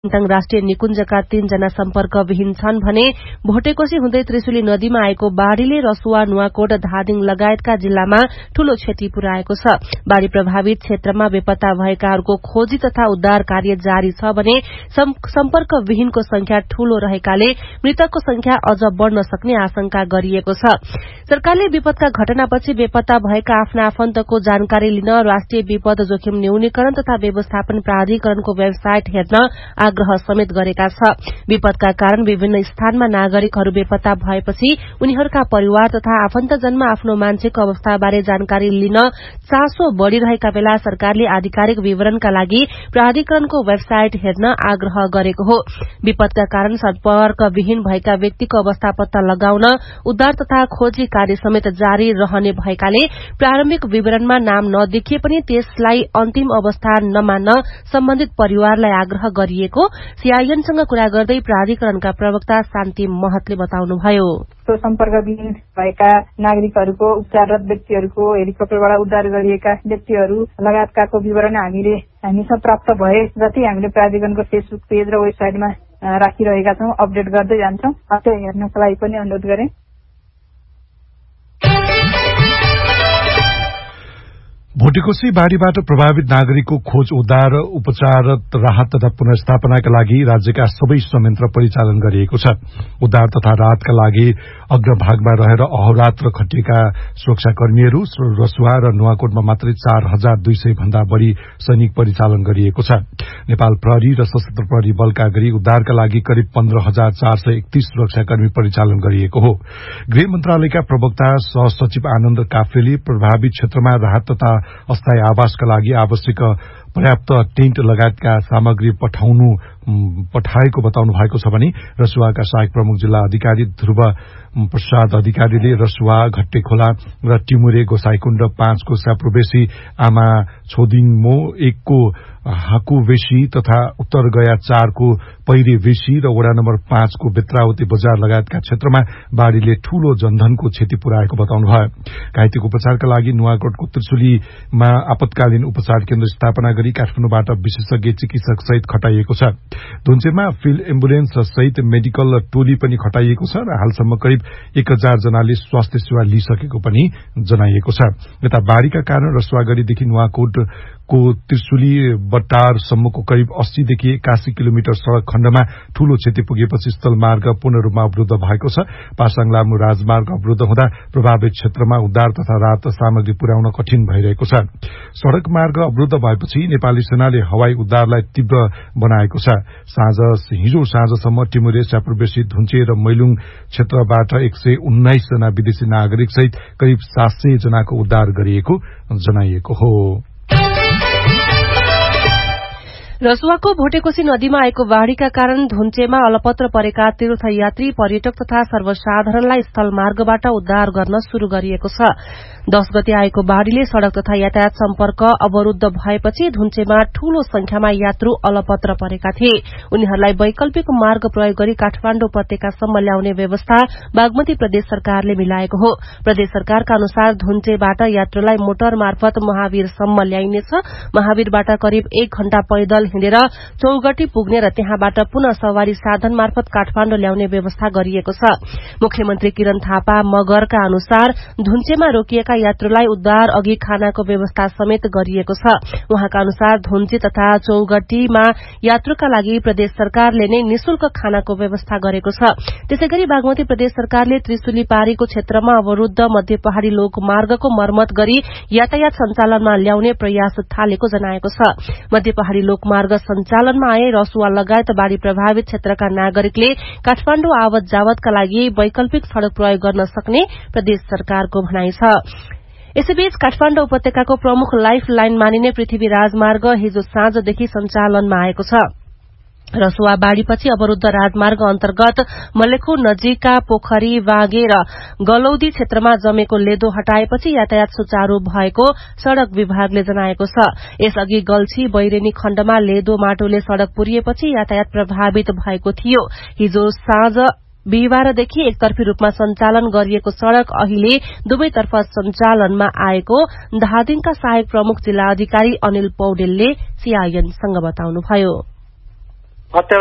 ताङ राष्ट्रिय निकुञ्जका 3 जना सम्पर्कविहीन छन् भने भोटेकोशी हुँदै त्रिशुली नदीमा आएको बाढ़ीले रसुवा, नुवाकोट, धादिङ लगायतका जिल्लामा ठूलो क्षति पुर्याएको छ। बाढ़ी प्रभावित क्षेत्रमा बेपत्ता भएकाहरूको खोजी तथा उद्धार कार्य जारी छ भने सम्पर्कविहीनको संख्या ठूलो रहेकाले मृतकको संख्या अझ बढ़न सक्ने आशंका गरिएको छ। सरकारले विपदका घटनापछि बेपत्ता भएका आफ्ना आफन्तको जानकारी लिन राष्ट्रिय विपद जोखिम न्यूनीकरण तथा व्यवस्थापन प्राधिकरणको वेबसाइट हेर्न आग्रह समेत गरेका छ। विपदका कारण विभिन्न स्थानमा नागरिकहरू बेपत्ता भएपछि उनीहरूका परिवार तथा आफन्तजनमा आफ्नो मान्छेको अवस्थाबारे जानकारी लिन चासो बढ़िरहेका बेला सरकारले आधिकारिक विवरणका लागि प्राधिकरणको वेबसाइट हेर्न आग्रह गरेको हो। विपदका कारण सम्पर्कविहीन भएका व्यक्तिको अवस्था पत्ता लगाउन उद्धार तथा खोजी कार्य समेत जारी रहने भएकाले प्रारम्भिक विवरणमा नाम नदेखिए पनि त्यसलाई अन्तिम अवस्था नमान्न सम्बन्धित परिवारलाई आग्रह गरिएको सीआईएनसँग कुरा गर्दै प्राधिकरणका प्रवक्ता शान्ति महतले बताउनुभयो। सम्पर्कविहीन भएका नागरिकहरूको उपचाररत व्यक्तिहरूको हेलिकप्टरबाट उद्धार गरिएका व्यक्तिहरू लगायतकाको विवरण हामीसँग प्राप्त भए जति हामीले प्राधिकरणको फेसबुक पेज र वेबसाइटमा राखिरहेका छौं, अपडेट गर्दै जान्छौं। त्यो हेर्नको लागि पनि अनुरोध गरे। भोटेकोशी बाढ़ीबाट प्रभावित नागरिकको खोज, उद्धार, उपचार, राहत तथा पुनर्स्थापनाका लागि राज्यका सबै संयन्त्र परिचालन गरिएको छ। उद्धार तथा राहतका लागि अग्रभागमा रहेर अहोरात्र खटिएका सुरक्षाकर्मीहरू रसुवा र नुवाकोटमा मात्रै 4200 भन्दा बढ़ी सैनिक परिचालन गरिएको छ। नेपाल प्रहरी र सशस्त्र प्रहरी बलका गरी उद्धारका लागि करिब 15431 सुरक्षाकर्मी परिचालन गरिएको हो। गृह मन्त्रालयका प्रवक्ता सहसचिव आनन्द काफ्लेले प्रभावित क्षेत्रमा राहत तथा अस्थायी आवासका लागि आवश्यक पर्याप्त टेन्ट लगायतका सामग्री पठाएको बताउनु भएको छ भने रसुवाका सहायक प्रमुख जिल्ला अधिकारी ध्रुव प्रसाद अधिकारीले रसुवा, घट्टेखोला र टिमुरे, गोसाईकुण्ड 5 को स्याप्रोबेसी, आमा छोदिङमो 1 को हाकुवेशी तथा उत्तर गया 4 को पहिरे वेशी र वडा नम्बर 5 को बेत्रावती बजार लगायतका क्षेत्रमा बाढ़ीले ठूलो जनधनको क्षति पुर्याएको बताउनुभयो। घाइतेको उपचारका लागि नुवाकोटको त्रिशुलीमा आपतकालीन उपचार केन्द्र स्थापना गरी काठमाडौँबाट विशेषज्ञ चिकित्सक सहित खटाइएको छ। धुन्चेमा फिल्ड एम्बुलेन्स सहित मेडिकल टोली पनि खटाइएको छ र हालसम्म करिब 1000 जनाले स्वास्थ्य सेवा लिइसकेको पनि जनाइएको छ। यता बाढ़ीका कारण रसुवागढीदेखि नुवाकोटको त्रिशुली बटारसम्मको करिब 80 देखि 81 किलोमिटर सड़क खण्डमा ठूलो क्षति पुगेपछि स्थलमार्ग पूर्ण रूपमा अवरुद्ध भएको छ। पासाङ लामो राजमार्ग अवरुद्ध हुँदा प्रभावित क्षेत्रमा उद्धार तथा राहत सामग्री पुर्याउन कठिन भइरहेको छ। सड़क मार्ग अवरुद्ध भएपछि नेपाली सेनाले हवाई उद्धारलाई तीव्र बनाएको छ। हिजो साँझसम्म टिमुरे, स्याप्रोबेसी, धुन्चे र मैलुङ क्षेत्रबाट 119 जना विदेशी नागरिक सहित करिब 700 जनाको उद्धार गरिएको जनाइएको हो। रसुवाको भोटेकोशी नदीमा आएको बाढ़ीका कारण धुन्चेमा अलपत्र परेका तीर्थयात्री, पर्यटक तथा सर्वसाधारणलाई स्थलमार्गबाट उद्धार गर्न शुरू गरिएको छ। 10 गते आएको बाढ़ीले सड़क तथा यातायात सम्पर्क अवरुद्ध भएपछि धुन्चेमा ठूलो संख्यामा यात्रु अलपत्र परेका थिए। उनीहरूलाई वैकल्पिक मार्ग प्रयोग गरी काठमाण्डु उपत्यकासम्म ल्याउने व्यवस्था बागमती प्रदेश सरकारले मिलाएको हो। प्रदेश सरकारका अनुसार धुन्चेबाट यात्रुलाई मोटर मार्फत महावीरसम्म ल्याइनेछ। महावीरबाट करिब 1 घण्टा पैदल हिँडेर चौगटी पुग्ने र त्यहाँबाट पुनः सवारी साधन मार्फत काठमाण्डु ल्याउने व्यवस्था गरिएको छ। मुख्यमन्त्री किरण थापा मगरका अनुसार धुन्चेमा रोकिएका यात्रुलाई उद्धार अघि खानाको व्यवस्था समेत गरिएको छ। उहाँका अनुसार धुन्चे तथा चौगटीमा यात्रुका लागि प्रदेश सरकारले नै निशुल्क खानाको व्यवस्था गरेको छ। त्यसैगरी बागमती प्रदेश सरकारले त्रिशुली पारीको क्षेत्रमा अवरुद्ध मध्य पहाड़ी लोकमार्गको मर्मत गरी यातायात सञ्चालनमा ल्याउने प्रयास थालेको जनाएको छ। मध्य पहाड़ी लोकमार्ग सञ्चालनमा आए रसुवा लगायत बाढ़ी प्रभावित क्षेत्रका नागरिकले काठमाण्डु आवत जावतका लागि वैकल्पिक सड़क प्रयोग गर्न सक्ने प्रदेश सरकारको भनाइ छ। यसैबीच काठमाण्डु उपत्यकाको प्रमुख लाइफ लाइन मानिने पृथ्वी राजमार्ग हिजो साँझदेखि सञ्चालनमा आएको छ। रसुवा बाढ़ीपछि अवरुद्ध राजमार्ग अन्तर्गत मलेखु नजीकका पोखरी, बागे र गलौदी क्षेत्रमा जमेको लेदो हटाएपछि यातायात सुचारू भएको सड़क विभागले जनाएको छ। यसअघि गल्छी, बैरेनी खण्डमा लेदो माटोले सड़क पुरिएपछि यातायात प्रभावित भएको थियो। हिजो साँझ बिहीबारदेखि एकतर्फी रूपमा सञ्चालन गरिएको सड़क अहिले दुवैतर्फ सञ्चालनमा आएको धादिङका सहायक प्रमुख जिल्ला अधिकारी अनिल पौडेलले सीआईएनसँग बताउनुभयो। हत्या